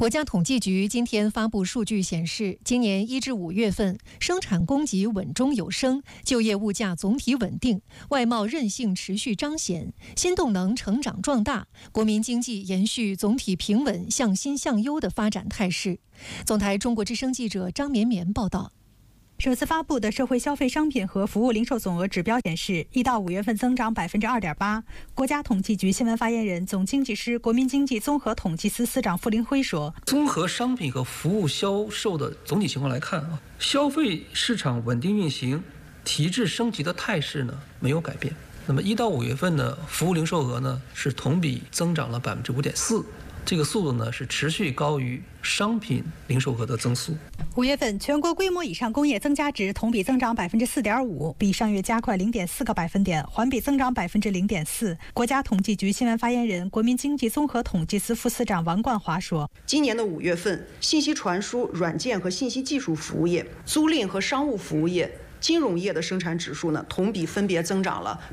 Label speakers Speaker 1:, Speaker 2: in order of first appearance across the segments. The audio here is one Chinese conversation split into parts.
Speaker 1: 国家统计局今天发布数据显示，今年1至5月份生产供给稳中有升，就业物价总体稳定，外贸韧性持续彰显，新动能成长壮大，国民经济延续总体平稳向新向优的发展态势。总台中国之声记者张绵绵报道。
Speaker 2: 首次发布的社会消费商品和服务零售总额指标显示，1到5月份增长2.8%。国家统计局新闻发言人、总经济师、国民经济综合统计司司长傅林辉说：“
Speaker 3: 综合商品和服务销售的总体情况来看消费市场稳定运行、提质升级的态势呢没有改变。那么1到5月份呢，服务零售额呢是同比增长了5.4%。”这个速度呢是持续高于商品零售额的增速。
Speaker 2: 5月份全国规模以上工业增加值同比增长4.5%，比上月加快0.4个百分点，环比增长0.4%。国家统计局新闻发言人、国民经济综合统计司副司长王冠华说：“
Speaker 4: 今年的5月份，信息传输、软件和信息技术服务业、租赁和商务服务业、金融业的生产指数呢，同比分别增长了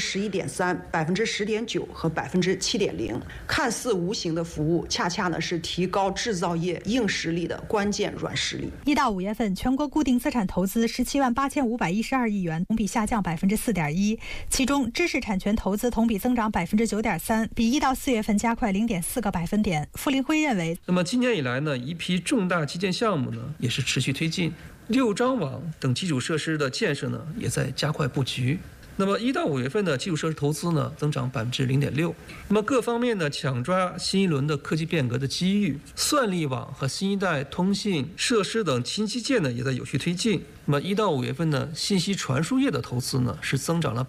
Speaker 4: 11.3%、10.9%和7.0%。看似无形的服务，恰恰呢是提高制造业硬实力的关键软实力。
Speaker 2: 1到5月份，全国固定资产投资178512亿元，同比下降4.1%。其中，知识产权投资同比增长9.3%，比1到4月份加快0.4个百分点。傅林辉认为，
Speaker 3: 那么今年以来呢，一批重大基建项目呢也是持续推进。6张网等基础设施的建设呢，也在加快布局。那么1到5月份的基础设施投资呢，增长0.6%。那么各方面呢，抢抓新一轮的科技变革的机遇，算力网和新一代通信设施等新基建呢，也在有序推进。那么1到5月份呢，信息传输业的投资呢，是增长了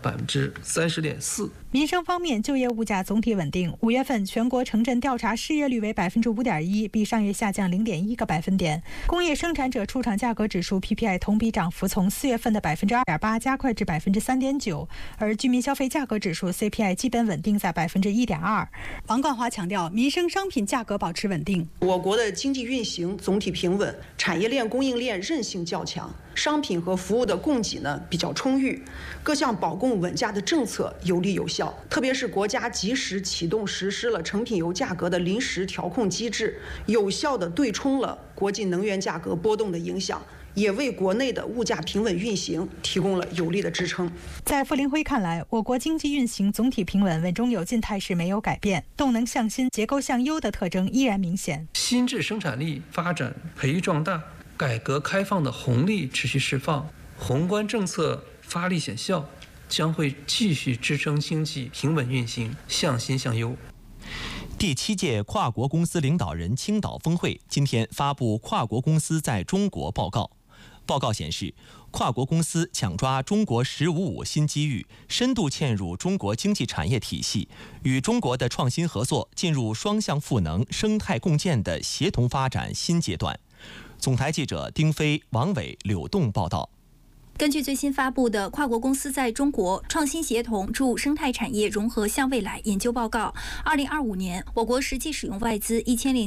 Speaker 3: 30.4%。
Speaker 2: 民生方面，就业物价总体稳定。5月份全国城镇调查失业率为5.1%，比上月下降0.1个百分点。工业生产者出厂价格指数 PPI 同比涨幅从4月份的2.8%加快至3.9%，而居民消费价格指数 CPI 基本稳定在1.2%。王冠华强调，民生商品价格保持稳定。
Speaker 4: 我国的经济运行总体平稳，产业链供应链韧性较强，商品和服务的供给呢比较充裕，各项保供稳价的政策有力有效。特别是国家及时启动实施了成品油价格的临时调控机制，有效地对冲了国际能源价格波动的影响，也为国内的物价平稳运行提供了有力的支撑。
Speaker 2: 在傅林辉看来，我国经济运行总体平稳、稳中有进态势没有改变，动能向新、结构向优的特征依然明显。
Speaker 3: 新质生产力发展培育壮大，改革开放的红利持续释放，宏观政策发力显效，将会继续支撑经济平稳运行，向新向优。
Speaker 5: 第7届跨国公司领导人青岛峰会今天发布跨国公司在中国报告。报告显示，跨国公司抢抓中国“15+5”新机遇，深度嵌入中国经济产业体系，与中国的创新合作进入双向赋能、生态共建的协同发展新阶段。总台记者丁飞、王伟、柳栋报道。
Speaker 6: 根据最新发布的《跨国公司在中国创新协同助生态产业融合向未来》研究报告，2025年我国实际使用外资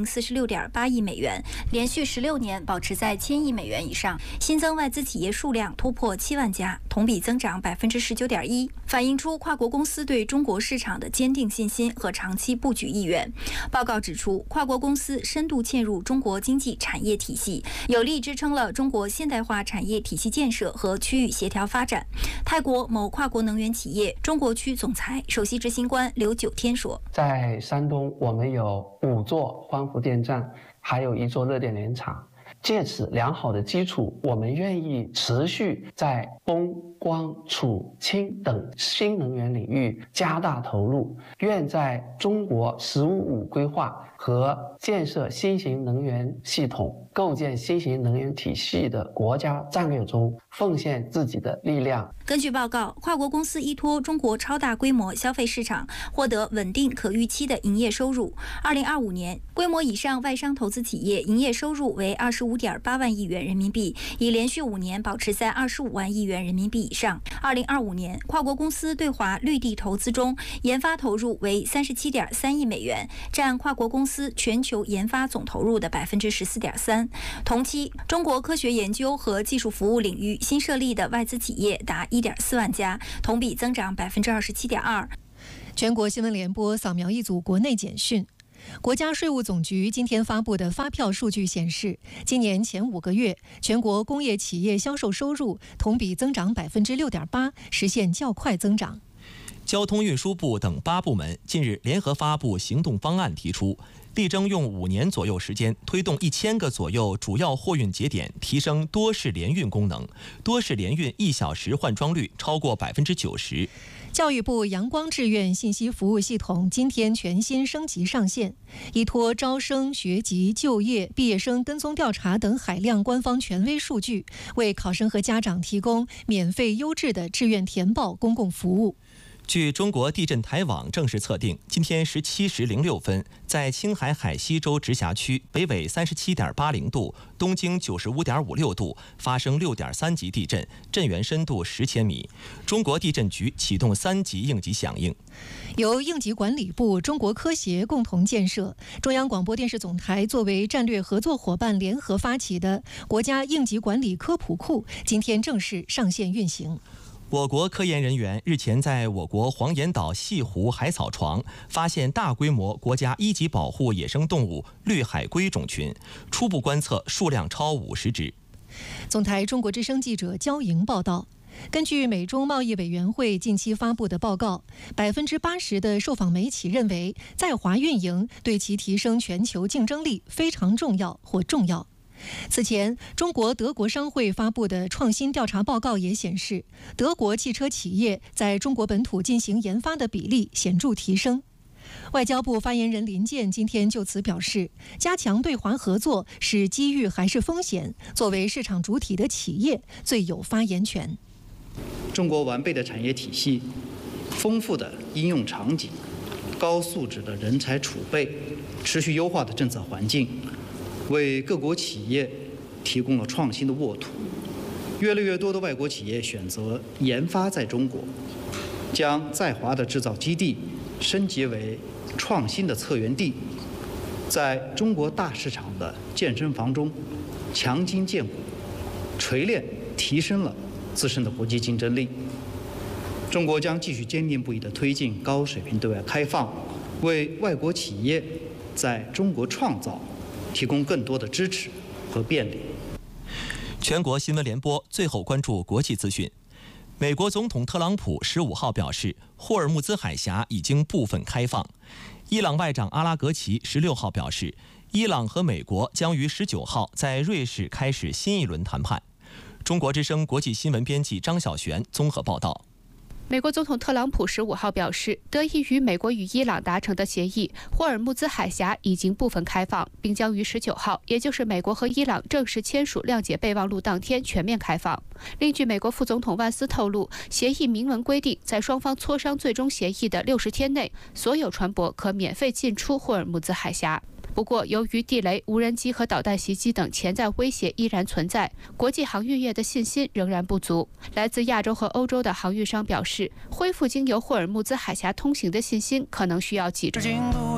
Speaker 6: 1046.8亿美元，连续16年保持在1000亿美元以上，新增外资企业数量突破7万家，同比增长19.1%，反映出跨国公司对中国市场的坚定信心和长期布局意愿。报告指出，跨国公司深度嵌入中国经济产业体系，有力支撑了中国现代化产业体系建设和区域协调发展。泰国某跨国能源企业中国区总裁、首席执行官刘九天说：“
Speaker 7: 在山东，我们有5座光伏电站，还有1座热电联厂。借此良好的基础，我们愿意持续在风、光、储、氢等新能源领域加大投入，愿在中国“15+5”规划和建设新型能源系统、构建新型能源体系的国家战略中奉献自己的力量。”
Speaker 6: 根据报告，跨国公司依托中国超大规模消费市场，获得稳定可预期的营业收入。2025年，规模以上外商投资企业营业收入为25.8万亿元人民币，已连续5年保持在25万亿元人民币以上。2025年，跨国公司对华绿地投资中，研发投入为37.3亿美元，占跨国公司全球研发总投入的14.3%。同期，中国科学研究和技术服务领域新设立的外资企业达1.4万家，同比增长27.2%。
Speaker 1: 全国新闻联播扫描一组国内简讯。 国家税务总局今天发布的发票数据显示，今年前5个月，全国工业企业销售收入同比增长6.8%，实现较快增长。
Speaker 5: 交通运输部等8部门近日联合发布行动方案，提出力争用5年左右时间，推动1000个左右主要货运节点提升多式联运功能，多式联运1小时换装率超过90%。
Speaker 1: 教育部阳光志愿信息服务系统今天全新升级上线，依托招生、学籍、就业、毕业生跟踪调查等海量官方权威数据，为考生和家长提供免费优质的志愿填报公共服务。
Speaker 5: 据中国地震台网正式测定，今天17时06分，在青海海西州直辖区北纬37.80度、东经95.56度发生6.3级地震，震源深度10千米。中国地震局启动3级应急响应。
Speaker 1: 由应急管理部、中国科协共同建设，中央广播电视总台作为战略合作伙伴联合发起的国家应急管理科普库，今天正式上线运行。
Speaker 5: 我国科研人员日前在我国黄岩岛西湖海草床发现大规模国家1级保护野生动物绿海龟种群，初步观测数量超50只。
Speaker 1: 总台中国之声记者焦莹报道，根据美中贸易委员会近期发布的报告，80%的受访媒体认为在华运营对其提升全球竞争力非常重要或重要。此前，中国德国商会发布的创新调查报告也显示，德国汽车企业在中国本土进行研发的比例显著提升。外交部发言人林健今天就此表示，加强对华合作是机遇还是风险，作为市场主体的企业最有发言权。
Speaker 8: 中国完备的产业体系、丰富的应用场景、高素质的人才储备、持续优化的政策环境，为各国企业提供了创新的沃土。越来越多的外国企业选择研发在中国，将在华的制造基地升级为创新的策源地，在中国大市场的健身房中强筋健骨，锤炼提升了自身的国际竞争力。中国将继续坚定不移地推进高水平对外开放，为外国企业在中国创造提供更多的支持和便利。
Speaker 5: 全国新闻联播最后关注国际资讯。美国总统特朗普15号表示，霍尔木兹海峡已经部分开放。伊朗外长阿拉格齐16号表示，伊朗和美国将于19号在瑞士开始新一轮谈判。中国之声国际新闻编辑张小璇综合报道。
Speaker 9: 美国总统特朗普15号表示，得益于美国与伊朗达成的协议，霍尔木兹海峡已经部分开放，并将于19号，也就是美国和伊朗正式签署谅解备忘录当天全面开放。另据美国副总统万斯透露，协议明文规定，在双方磋商最终协议的60天内，所有船舶可免费进出霍尔木兹海峡。不过，由于地雷、无人机和导弹袭击等潜在威胁依然存在，国际航运业的信心仍然不足。来自亚洲和欧洲的航运商表示，恢复经由霍尔木兹海峡通行的信心可能需要几周。